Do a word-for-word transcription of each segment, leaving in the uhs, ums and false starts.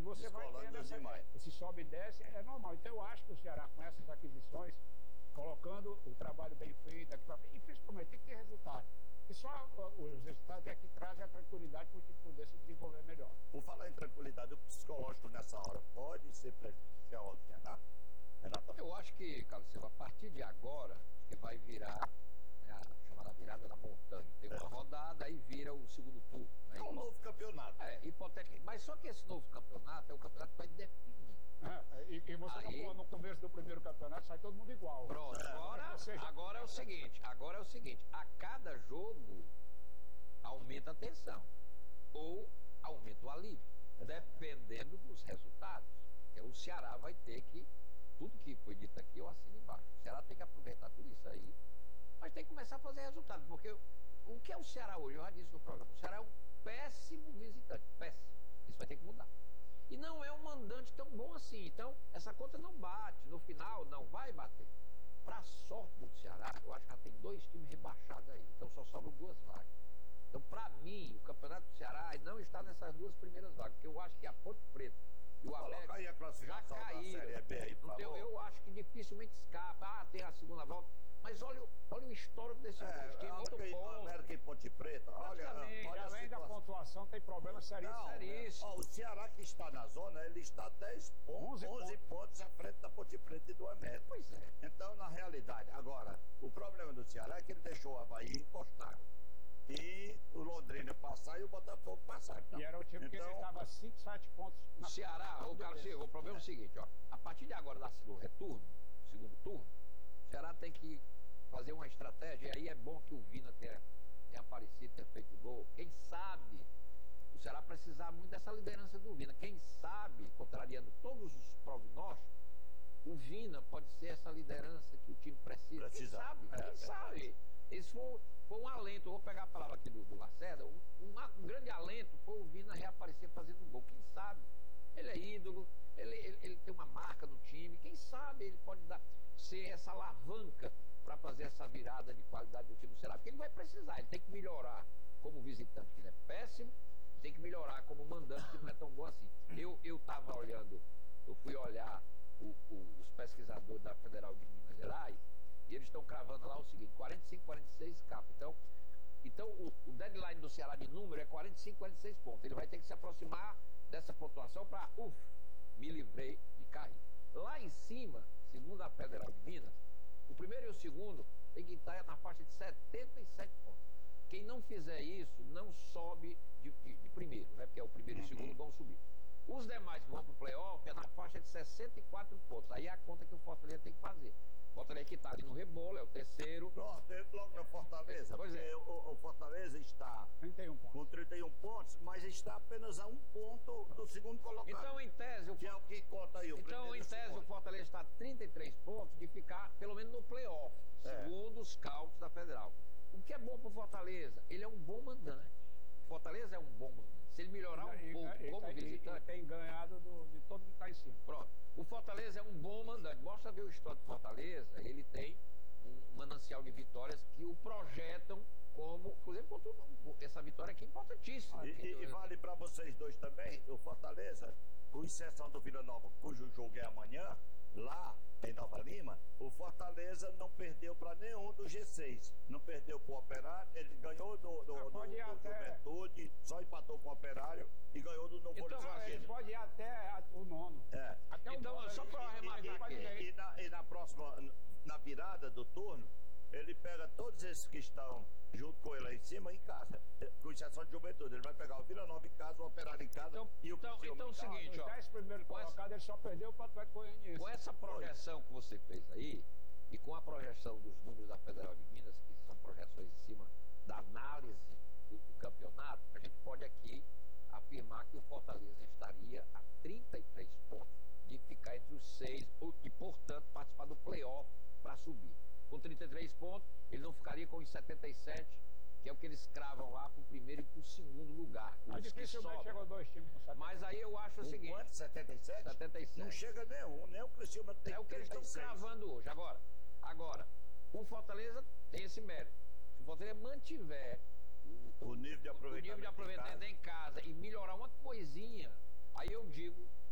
você vai tendo essa, esse sobe e desce, é normal. Então eu acho que o Ceará, com essas aquisições, colocando o trabalho bem feito, e principalmente tem que ter resultado. E só os resultados é que trazem a tranquilidade para o time poder se desenvolver melhor. Por falar em tranquilidade, o psicológico nessa hora pode ser prejudicial ao Ceará? Renato? Eu acho que, Carlos Silva, a partir de agora, que vai virar, né, a chamada virada da montanha. Tem uma é. rodada, aí vira o segundo turno. Né? É um novo campeonato. É, hipotético. Mas só que esse novo campeonato é o campeonato que vai definir. É, e, e você aí, no, no começo do primeiro campeonato sai todo mundo igual. Pronto, é, agora, já... agora é o seguinte, agora é o seguinte, a cada jogo aumenta a tensão ou aumenta o alívio, dependendo dos resultados. O Ceará vai ter que, tudo que foi dito aqui eu assino embaixo, o Ceará tem que aproveitar tudo isso aí, mas tem que começar a fazer resultado, porque o que é o Ceará hoje? Eu já disse no programa, o Ceará é um péssimo visitante, péssimo, isso vai ter que mudar. E não é um mandante tão bom assim. Então, essa conta não bate. No final, não vai bater. Para sorte do Ceará, eu acho que já tem dois times rebaixados aí. Então, só sobram duas vagas. Então, para mim, o Campeonato do Ceará não está nessas duas primeiras vagas. Porque eu acho que a Ponte Preta e o América já caíram. Então, eu acho que dificilmente escapa. Ah, tem a segunda volta. Mas olha, olha o histórico desse é, time, muito bom. América e Ponte Preta, olha, olha além da pontuação, tem problema seríssimo. seríssimo. Ó, o Ceará que está na zona, ele está dez pontos, onze pontos à frente da Ponte Preta e do América. Pois é. Então, na realidade, agora, o problema do Ceará é que ele deixou o Avaí encostar. E o Londrina passar e o Botafogo passar. Então, e era o time então, que ele estava cinco, sete pontos. O Ceará, o Carlos Silva, o problema é o seguinte, ó, a partir de agora do retorno, segundo turno, o Ceará tem que fazer uma estratégia, e aí é bom que o Vina tenha, tenha aparecido, tenha feito gol. Quem sabe, o Ceará precisar muito dessa liderança do Vina. Quem sabe, contrariando todos os prognósticos, o Vina pode ser essa liderança que o time precisa. Quem sabe? É, Quem é, sabe? Esse foi, foi um alento, eu vou pegar a palavra aqui do, do Lacerda, um, um, um grande alento foi o Vina reaparecer fazendo gol. Quem sabe? Ele é ídolo, ele, ele, ele tem uma marca no time, quem sabe ele pode dar, ser essa alavanca para fazer essa virada de qualidade do time do Ceará, porque ele vai precisar, ele tem que melhorar como visitante, que ele é péssimo, tem que melhorar como mandante, que não é tão bom assim. Eu eu estava olhando, eu fui olhar o, o, os pesquisadores da Federal de Minas Gerais, e eles estão cravando lá o seguinte, quarenta e cinco, quarenta e seis capa. Então, então o, o deadline do Ceará de número é quarenta e cinco, quarenta e seis pontos. Ele vai ter que se aproximar dessa pontuação para, uff, me livrei de cair. Lá em cima, segundo a Federal de Minas, o primeiro e o segundo tem que estar na faixa de setenta e sete pontos. Quem não fizer isso, não sobe de, de, de primeiro, né? Porque é o primeiro e o segundo vão subir. Os demais que vão para o playoff é na faixa de sessenta e quatro pontos. Aí é a conta que o Fortaleza tem que fazer. O Fortaleza que está ali no rebolo, é o terceiro. Pronto, logo na Fortaleza. Pois é. O, o Fortaleza está trinta e um pontos. com trinta e um pontos, mas está apenas a um ponto do segundo colocado. Então, em tese, o que é o que conta aí. O então, em tese, o Fortaleza está a trinta e três pontos de ficar, pelo menos, no playoff, é. segundo os cálculos da Federal. O que é bom para o Fortaleza? Ele é um bom mandante. O Fortaleza é um bom mandante. Se ele melhorar um ele, pouco ele, como ele, visitante... Ele tem ganhado do, de todo que está em cima. Pronto. O Fortaleza é um bom mandante. Basta ver o histórico do Fortaleza, ele tem um manancial de vitórias que o projetam como... Inclusive, essa vitória aqui é importantíssima. E, e, e vale para vocês dois também, o Fortaleza, com exceção do Vila Nova, cujo jogo é amanhã, lá em Nova Lima, o Fortaleza não perdeu para nenhum do G seis. Não perdeu com o Operário, ele ganhou do, do, do, do, do até... Juventude, só empatou com o Operário e ganhou do Novo Então, ele pode ir até o nono. É. Até então, o nono, só para arrematar e, e, e, na, e na próxima, na virada do turno, ele pega todos esses que estão junto com ele lá em cima em casa, com exceção de Juventude. Ele vai pegar o Vila Nova em casa, o Operário em casa então, e o Então, então é o seguinte, ó. Os dez primeiros colocados, ele só perdeu para o Atlético Goianiense. Com essa projeção que você fez aí, e com a projeção dos números da Federal de Minas, que são projeções em cima da análise do, do campeonato, a gente pode aqui afirmar que o Fortaleza estaria a trinta e três pontos de ficar entre os seis e, portanto, participar do playoff para subir. Com trinta e três pontos, ele não ficaria com os setenta e sete, que é o que eles cravam lá para o primeiro e para o segundo lugar. Mas dificilmente chegou dois times com setenta. Mas aí eu acho o seguinte... Quanto? setenta e sete? setenta e sete. Não chega nenhum, nem o Criciúma tem. É o que eles estão cravando hoje. Agora, agora, o Fortaleza tem esse mérito. Se o Fortaleza mantiver o, o nível de aproveitamento, o nível de aproveitamento em, casa. em casa e melhorar uma coisinha, aí eu digo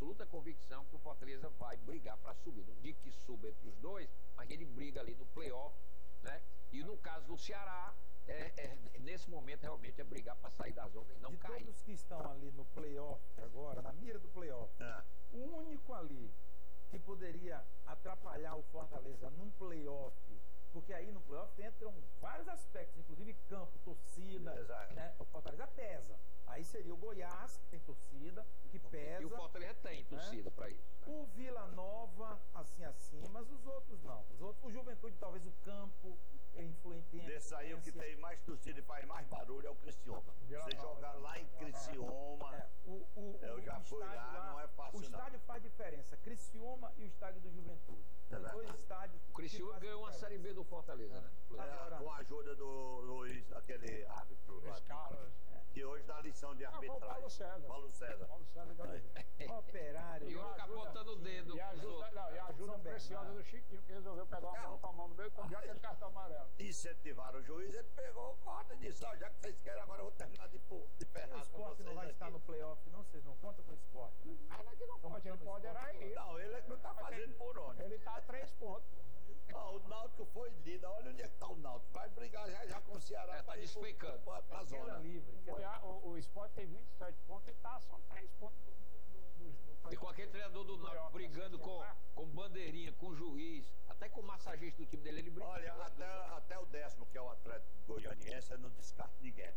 absoluta convicção que o Fortaleza vai brigar para subir. Não digo que suba entre os dois, mas ele briga ali no playoff, né? E no caso do Ceará, é, é, nesse momento realmente é brigar para sair da zona e não De cair. todos que estão ali no playoff agora, na mira do playoff, Ah, o único ali que poderia atrapalhar o Fortaleza num playoff, porque aí no playoff entram vários aspectos, inclusive campo, torcida, Exato. né? O Fortaleza pesa. Aí seria o Goiás, que tem torcida, que pesa. E o Fortaleza tem torcida para isso. né? O Vila Nova, assim assim, mas os outros não. Os outros, o Juventude, talvez o campo é influente. Desse aí, o que tem mais torcida e faz mais barulho é o Criciúma. Você jogar lá em Criciúma, É, o, o, eu o já fui estádio lá, não é fácil O não. estádio faz diferença. Criciúma e o estádio do Juventude. São Exato. dois estádios. O Criciúma ganhou uma Série B do Fortaleza, né? Agora- é, com a ajuda do Luiz, aquele árbitro lá, Luiz Carlos. que hoje dá lição de Ah, foi o arbitragem. Paulo César. Paulo César. Paulo César de Oliveira. Operário. E o ficar ajuda- botando o dedo E a nos ajuda, outros. não, e a ajuda São preciosa Bernardo. do Chiquinho, que resolveu pegar uma bola com a mão no meio, então já aquele cartão amarelo. Incentivaram o juiz, ele pegou o corte e disse, ó, já que vocês querem, agora eu vou terminar de, pu- de O ferrar com esporte não vocês vai estar aqui. no playoff, não? Vocês não contam com o esporte, né? Mas aqui não pode, ele pode era ir. Não, ele é que não tá fazendo por onde. Ele tá a três pontos, pô. Ah, o Náutico foi líder, olha onde é que tá o Náutico. Vai brigar já, já com o Ceará. É, tá pra ir pro- despencando. pra, pra Queda zona. livre. O, queda- Goiás- o, o Sport tem vinte e sete pontos e tá só três pontos do, do, do, do, E com aquele treinador do Náutico brigando com, com bandeirinha, com o juiz, até com o massagista do time dele, ele briga. Olha, até, até o décimo, que é o Atlético Goianiense, eu não descarto ninguém.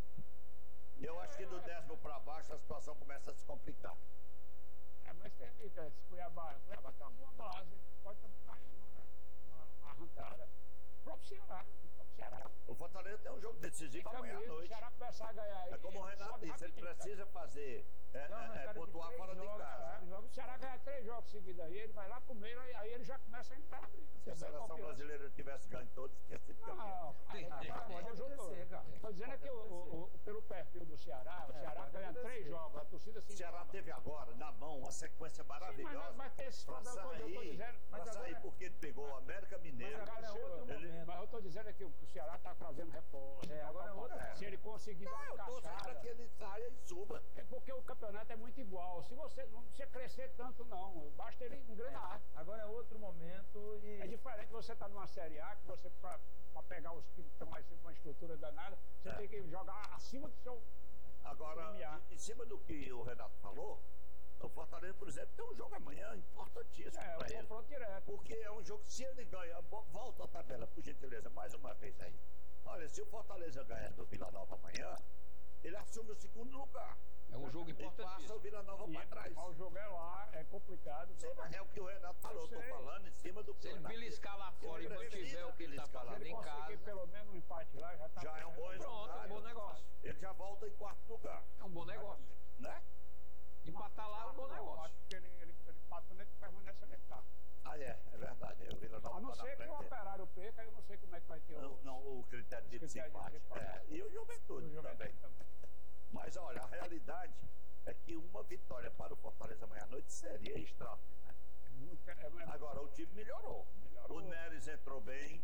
Eu acho que do décimo para baixo a situação começa a se complicar. É, mas tem esse Cuiabá, Cuiabá tem uma boa base, pode também dar uma, uma arrancada. O próprio Ceará, o próprio Ceará. O Fortaleza tem um jogo decisivo Tem amanhã à caminho, o noite. Ceará começar a ganhar aí. É como o Renato sobe disse, ele rapidinho, precisa fazer, é, Não, é, é, arrancada de pontuar três fora de jogos, casa. cara. O Ceará ganha três jogos seguidos aí, ele vai lá pro meio, aí aí ele já começa a entrar na briga. Se a Você seleção confiança. brasileira tivesse ganho todos, tinha sido campeão. Não, Tem- ah, tem- ah, pode eu tô- acontecer, cara. Tô dizendo é que o, o- o- pelo perfil do Ceará, o É, Ceará pode ganha acontecer. três jogos, a torcida se O Ceará teve agora, na mão, uma sequência Sim, mas, maravilhosa. mas tem esse Pra problema que eu tô sair, dizendo. pra Mas sair agora- porque ele pegou o América Mineiro. Mas agora é outro Ele- momento. Mas eu tô dizendo é que o o Ceará está trazendo reforço. É, tá, agora tá, é tá. outra- Se ele conseguir dar Não, uma eu torço para encaixada, que ele saia e suba. é porque o campeonato é muito igual. Se você não precisa crescer tanto, não. Basta ele engrenar. Agora é outro momento e... É diferente você estar numa Série A, que você, para pegar os que estão mais com uma estrutura danada, você É. tem que jogar acima do seu. Agora, Limiar. em, em cima do que o Renato falou, o Fortaleza, por exemplo, tem um jogo amanhã importantíssimo É, para o ele. confronto direto. Porque é um jogo, se ele ganha, vo- volta a tabela, por gentileza, mais uma vez aí. Olha, se o Fortaleza ganhar do Vila Nova amanhã, ele assume o segundo lugar. É um jogo E passa o importantíssimo. Vila Nova E para trás. mas o jogo é lá, é complicado. Sim, mas é o que o Renato falou, eu tô sei. falando em cima do que Se o ele Renato beliscar lá fora e Ele mantiver precisa o que ele tá beliscar lá. fazendo Se ele em conseguir casa, pelo menos um empate lá, já está. já é um bom Pronto, é um bom negócio. Ele já volta em quarto lugar, é um bom negócio. né? Empatar lá é um bom negócio. Acho que ele, ele, ele empatando, ele permanece onde ele está. Ah, é, é verdade. O Vila Nova A não tá na ser que o frente. operário perca, eu não sei como é que vai ter Não, o. não, o critério de Os critérios de desempate. desempate. É, e o Juventude o Juventude também. também. Mas olha, a realidade é que uma vitória para o Fortaleza amanhã à noite seria extraordinária. Muito- é- é- Agora, o time melhorou. Melhorou. O Neres entrou bem.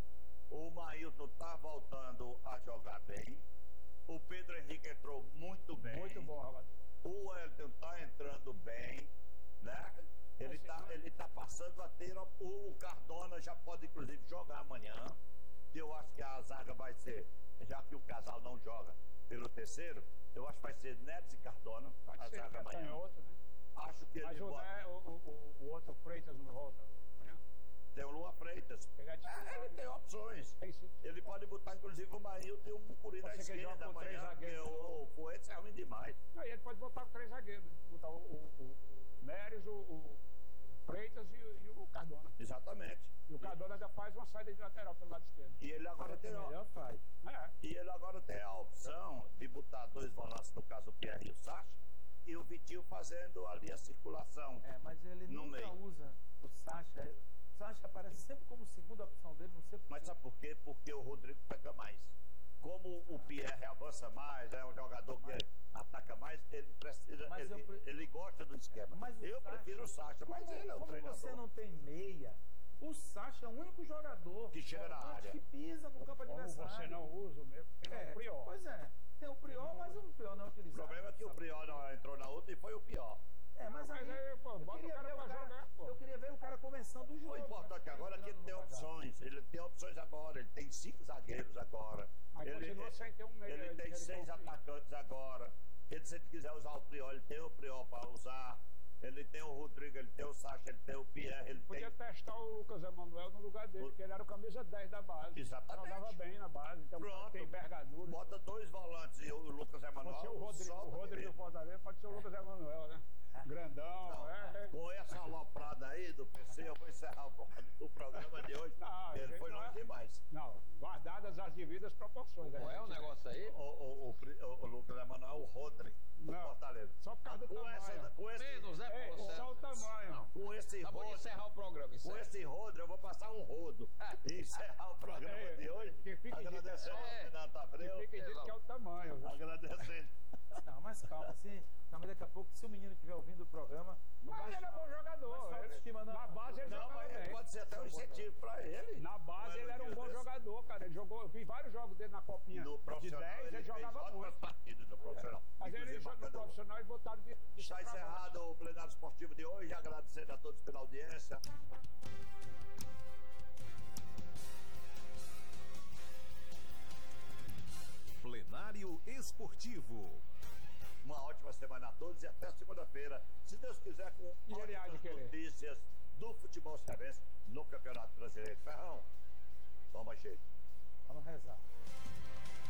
O Maílton está voltando a jogar bem. O Pedro Henrique entrou muito bem. Muito bom jogador. O Wellington está entrando bem, né? Ele está ele tá passando a ter. O Cardona já pode, inclusive, jogar amanhã. Eu acho que a zaga vai ser, já que o casal não joga pelo terceiro, eu acho que vai ser Neres e Cardona. Pode a ser zaga que amanhã. tenha outro, né? Acho que Mas ele o, bota. né, o, o, o outro Freitas não volta amanhã. Tem o Lua Freitas. Pegar de É, ele tem opções. Tem sido- Ele pode botar, inclusive, o Maílton e o Mucuri na Pode ser que ele jogue esquerda com três amanhã, porque zagueiros. o, o Fuentes é ruim demais. Aí ele pode botar com três zagueiros, né? Botar o, o, o, o Neres, o, o Freitas e, o- e o Cardona. Exatamente. E o Cardona ainda faz uma saída de lateral pelo lado esquerdo. E ele agora tem, ó, melhor faz. É. e ele agora tem a opção de botar dois volantes, no caso o Pierre e o Sacha, e o Vitinho fazendo ali a circulação. É, mas ele No nunca meio. usa o Sacha. O Sacha aparece sempre como segunda opção dele, não sei por Mas quê. sabe por quê? Porque o Rodrigo pega mais. Como o Pierre avança mais, é um jogador que ataca mais, ele precisa, Mas eu ele, pre- ele gosta do esquema. Mas o eu Sacha- prefiro o Sacha, mas Como, ele é o como treinador. você não tem meia, o Sacha é o único jogador Que chega na volante área. que pisa no campo Como adversário. você não usa o mesmo, porque não é É, o Prior. pois é. Tem o Prior, mas o Prior não é O utilizado. problema é que o Prior não entrou na outra e foi o pior. É, mas Mas Mas aí, aí, pô, eu bota o queria cara ver pra jogar, pô. Eu queria ver o cara começando o jogo. O importante agora é que ele tem opções. Ele tem opções agora. Ele tem cinco zagueiros agora. Mas Ele, continua sem ter um meio. ele aí, tem que seis confia. atacantes agora. Ele, se ele quiser usar o Priol, ele tem o Priol para usar. Ele tem o Rodrigo, ele tem o Sacha, ele tem o Pierre, ele Podia tem... testar o Lucas Emanuel no lugar dele, O- porque ele era o camisa dez da base. Exatamente. Jogava bem na base, então Pronto. tem envergadura. Bota dois volantes e o Lucas Emanuel. Pode ser o Rodrigo, solta o Rodrigo ele. do Fortaleza, pode ser o Lucas Emanuel, né? Grandão, Não, é, é. com essa aloprada aí do P C, eu vou encerrar o, o programa de hoje. Não, Ele gente, foi não longe é- demais. Não, guardadas as devidas proporções. Qual né? é o negócio aí? O, o, o, Fri- o, o Lucas Emanuel, o Rodrigo, do Não, Fortaleza. só por causa do com, tamanho. essa, com esse, Menos, né, Ei, pô? só Certo. o tamanho. com esse Acabou de Rodrigo, encerrar o programa, com encerra. esse Rodrigo, eu vou passar um rodo e encerrar o programa É, de hoje. que fique dito- Agradecendo é, ao Renato Que Abreu. fica dito que é o tamanho. viu? Agradecendo. Não, mas calma, assim, calma, daqui a pouco, se o menino estiver ouvindo o programa, não Mas vai ele é bom Não jogador. é ele- autoestima, não. Na base ele Não, jogava mas bem. pode ser até um incentivo para ele. Na base Mas ele no era um dia bom desse- jogador, cara. Ele jogou, eu vi vários jogos dele na copinha. No de profissional, dez, ele, ele fez jogava ótimas muito. partidas no profissional. Mas ele Inclusive, jogou no marcador. profissional e botaram de, de Está centroavante. encerrado o plenário esportivo de hoje, agradecendo a todos pela audiência. Plenário Esportivo. Uma ótima semana a todos e até segunda-feira, se Deus quiser, com E ele há de ótimas querer. notícias do futebol cearense no Campeonato Brasileiro. Ferrão, toma jeito. Vamos rezar.